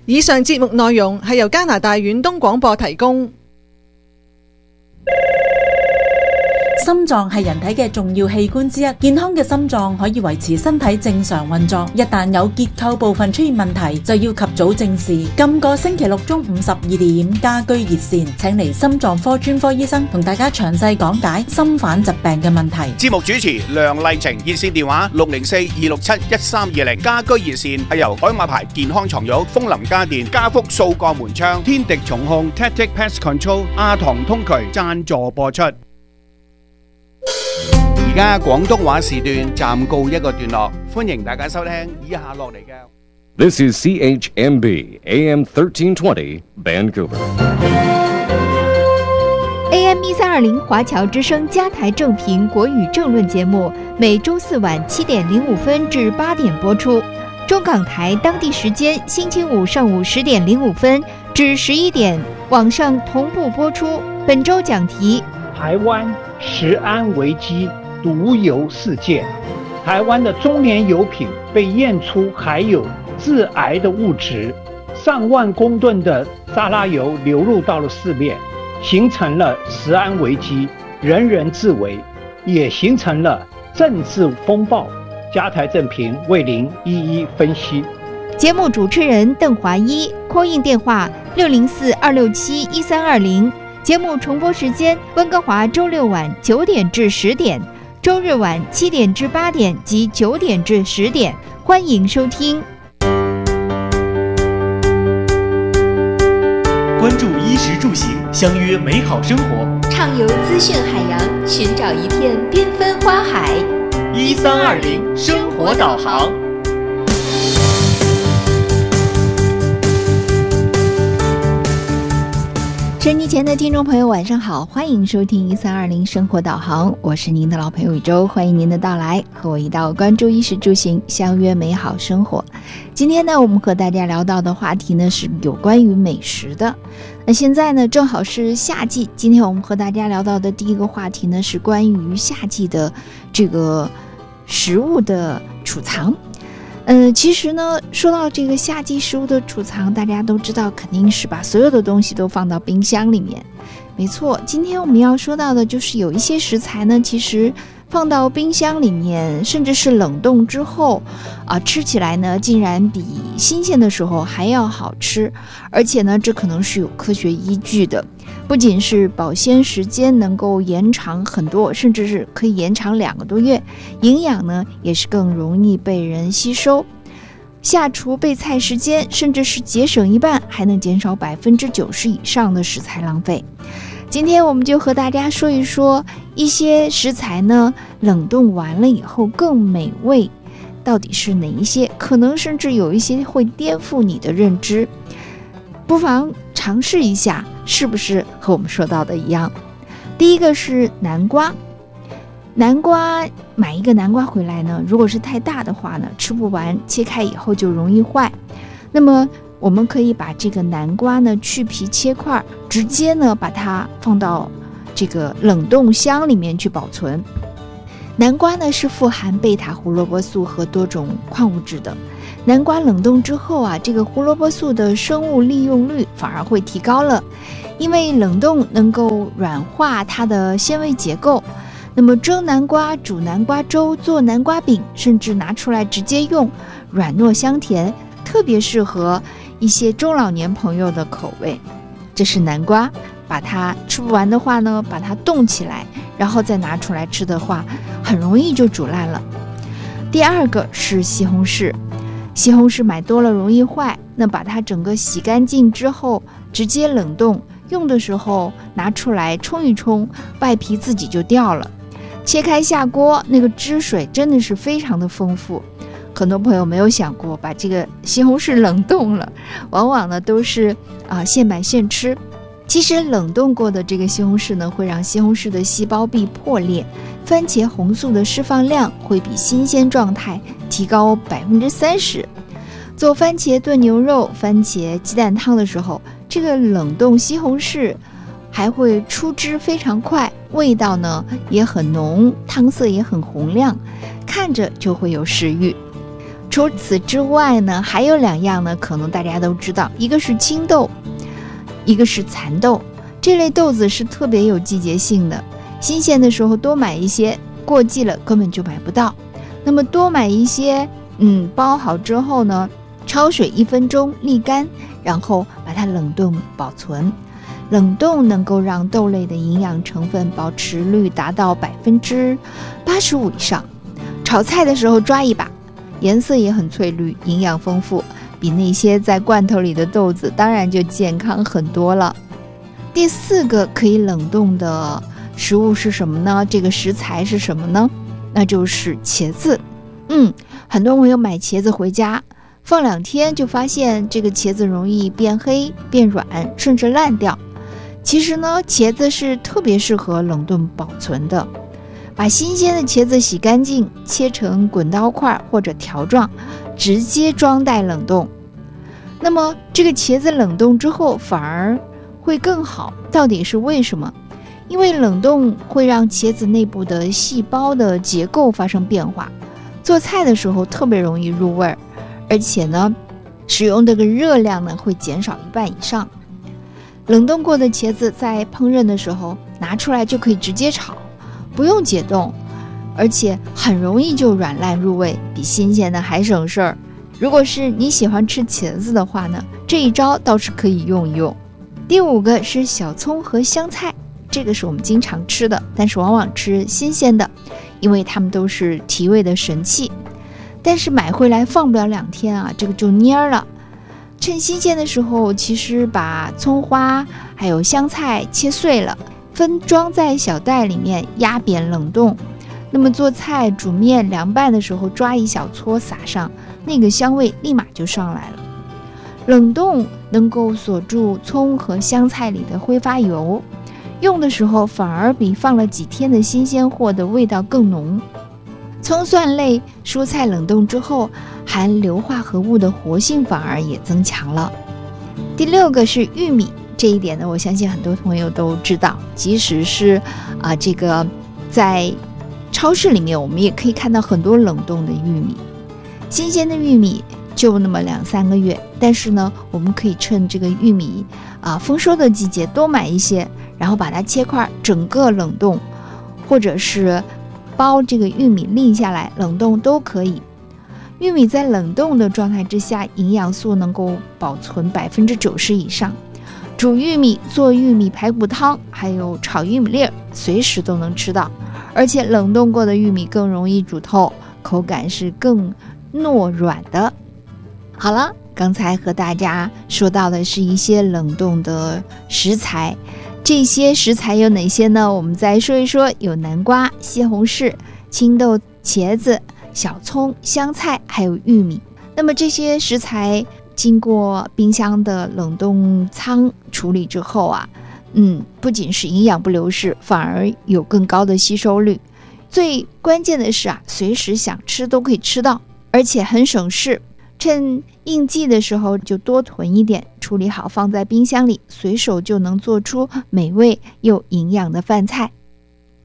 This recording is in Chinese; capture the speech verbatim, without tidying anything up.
以上節目內容係由加拿大遠東廣播提供。 心臟係人體嘅重要器官之一，健康嘅心臟可以維持身體正常運作。一旦有結構部分出現問題，就要及早正視。今個星期六中午十二點，家居熱線請嚟心臟科專科醫生同大家詳細講解心瓣疾病嘅問題。 節目主持梁麗晴，熱線電話六零四二六七一三二零。家居熱線係由海馬牌健康床褥、楓林家電、家福數個門窗、天敵重控、Tactic Pest Control、亞堂通渠贊助播出。而家廣東話時段暫告一個段落，歡迎大家收聽以下落嚟嘅。 This is C H M B A M thirteen twenty Vancouver。 A M 一三二零華僑之聲加台正評國語政論節目，每周四晚七點零五分至八點播出。中港台當地時間星期五上午十點零五分至十一點，網上同步播出。本周講題： 台灣食安危機毒油事件。台灣的中年油品被驗出含有致癌的物質，上萬公噸的沙拉油流入到了市面，形成了食安危機，人人自危，也形成了政治風暴。加台正評為您一一分析。 節目主持人鄧華一 ，call in 電話六零四二六七一三二零。節目重播時間：溫哥華周六晚九點至十點，周日晚七點至八點及九點至十點。歡迎收聽。 關注衣食住行，相約美好生活。 暢遊資訊海洋，尋找一片繽紛花海。 一三二零生活導航。 收音機前的聽眾朋友晚上好，歡迎收聽一三二零生活導航，我是您的老朋友宇宙，歡迎您的到來，和我一道關注衣食住行，相約美好生活。今天呢，我們和大家聊到的話題呢是有關於美食的。那現在呢正好是夏季，今天我們和大家聊到的第一個話題呢是關於夏季的這個食物的儲藏。呃，其實呢，說到這個夏季食物的儲藏，大家都知道肯定是把所有的東西都放到冰箱裡面。沒錯，今天我們要說到的就是有一些食材呢，其實放到冰箱裡面，甚至是冷凍之後啊，吃起來呢，竟然比新鮮的時候還要好吃。而且呢，這可能是有科學依據的。不僅是保鮮時間能夠延長很多，甚至是可以延長兩個多月，營養呢也是更容易被人吸收。下廚備菜時間甚至是節省一半，還能減少百分之九十以上的食材浪費。今天我們就和大家說一說一些食材呢，冷凍完了以後更美味，到底是哪一些？可能甚至有一些會顛覆你的認知。不妨嘗試一下，是不是和我們說到的一樣？第一個是南瓜。南瓜，買一個南瓜回來呢，如果是太大的話呢，吃不完，切開以後就容易壞。那麼我們可以把這個南瓜呢去皮切塊，直接呢把它放到這個冷凍箱裡面去保存。南瓜呢是富含貝塔胡蘿蔔素和多種礦物質的。南瓜冷凍之後啊，這個胡蘿蔔素的生物利用率反而會提高了，因為冷凍能夠軟化它的纖維結構。那麼蒸南瓜、煮南瓜粥、做南瓜餅，甚至拿出來直接用，軟糯香甜，特別適合一些中老年朋友的口味。這是南瓜，把它吃不完的話呢，把它凍起來，然後再拿出來吃的話，很容易就煮爛了。第二個是西紅柿。西紅柿買多了容易壞，那把它整個洗乾淨之後，直接冷凍，用的時候拿出來沖一沖，外皮自己就掉了。切開下鍋，那個汁水真的是非常的豐富。很多朋友沒有想過把這個西紅柿冷凍了，往往呢都是啊、呃、現買現吃。其實冷凍過的這個西紅柿呢，會讓西紅柿的細胞壁破裂，番茄紅素的釋放量會比新鮮狀態提高百分之三十。做番茄燉牛肉、番茄雞蛋湯的時候，這個冷凍西紅柿還會出汁非常快，味道呢也很濃，湯色也很紅亮，看着就會有食慾。 除此之外呢，还有两样呢，可能大家都知道，一个是青豆，一个是蚕豆。这类豆子是特别有季节性的，新鲜的时候多买一些，过季了根本就买不到。那么多买一些，嗯，包好之后呢，焯水一分钟沥干，然后把它冷冻保存。冷冻能够让豆类的营养成分保持率达到百分之八十五以上。炒菜的时候抓一把，颜色也很翠绿，营养丰富，比那些在罐头里的豆子当然就健康很多了。第四个可以冷冻的食物是什么呢？这个食材是什么呢？那就是茄子。嗯，很多朋友买茄子回家放两天，就发现这个茄子容易变黑、变软，甚至烂掉。其实呢，茄子是特别适合冷冻保存的。把新鲜的茄子洗干净，切成滚刀块或者条状，直接装袋冷冻。那么这个茄子冷冻之后反而会更好，到底是为什么？因为冷冻会让茄子内部的细胞的结构发生变化，做菜的时候特别容易入味儿，而且呢，使用这个热量呢会减少一半以上。冷冻过的茄子在烹饪的时候拿出来就可以直接炒，不用解冻，而且很容易就软烂入味，比新鲜的还省事儿。如果是你喜欢吃茄子的话呢，这一招倒是可以用一用。第五个是小葱和香菜，这个是我们经常吃的，但是往往吃新鲜的，因为它们都是提味的神器。但是买回来放不了两天啊，这个就蔫了。趁新鲜的时候，其实把葱花还有香菜切碎了，分装在小袋里面压扁冷冻。那么做菜煮面凉拌的时候抓一小撮撒上，那个香味立马就上来了。冷冻能够锁住葱和香菜里的挥发油，用的时候反而比放了几天的新鲜货的味道更浓。葱蒜类蔬菜冷冻之后，含硫化合物的活性反而也增强了。第六个是玉米，这一点呢，我相信很多朋友都知道，即使是啊、呃，这个在超市里面，我们也可以看到很多冷冻的玉米。新鲜的玉米就那么两三个月，但是呢，我们可以趁这个玉米啊丰收的季节多买一些，然后把它切块，整个冷冻，或者是包这个玉米粒下来冷冻都可以。玉米在冷冻的状态之下，营养素能够保存百分之九十以上。煮玉米、做玉米排骨汤，还有炒玉米粒，随时都能吃到。而且冷冻过的玉米更容易煮透，口感是更糯软的。好了，刚才和大家说到的是一些冷冻的食材。这些食材有哪些呢？我们再说一说，有南瓜、西红柿、青豆、茄子、小葱、香菜，还有玉米。那么这些食材经过冰箱的冷冻仓处理之后啊，嗯，不仅是营养不流失，反而有更高的吸收率。最关键的是啊，随时想吃都可以吃到，而且很省事。趁应季的时候就多囤一点，处理好放在冰箱里，随手就能做出美味又营养的饭菜。